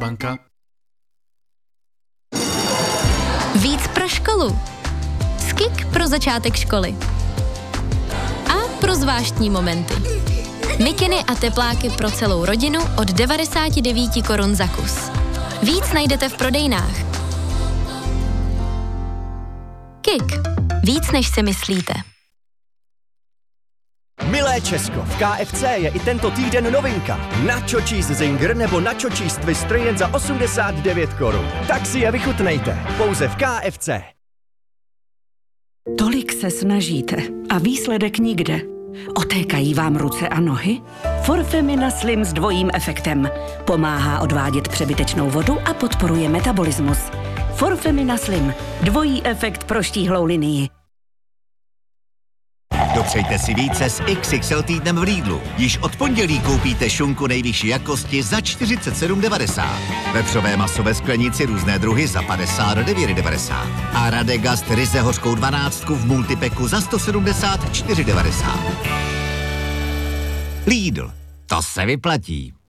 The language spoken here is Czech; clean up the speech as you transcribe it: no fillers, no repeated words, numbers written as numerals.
banka. Víc pro školu. Skik pro začátek školy. A pro zvláštní momenty. Mikiny a tepláky pro celou rodinu od 99 korun za kus. Víc najdete v prodejnách. Kik. Víc než si myslíte. Milé Česko, v KFC je i tento týden novinka. Nacho Cheese Zinger nebo Nacho Cheese Twister jen za 89 korun. Tak si je vychutnejte, pouze v KFC. Tolik se snažíte a výsledek nikde. Otékají vám ruce a nohy? Forfemina Slim s dvojím efektem. Pomáhá odvádět přebytečnou vodu a podporuje metabolismus. Forfemina Slim. Dvojí efekt pro štíhlou linii. Dopřejte si více s XXL týdnem v Lidlu. Již od pondělí koupíte šunku nejvyšší jakosti za 47,90. Vepřové maso ve sklenici různé druhy za 59,90. A Radegast ryze hořkou 12 v multipeku za 174,90. Lidl. To se vyplatí.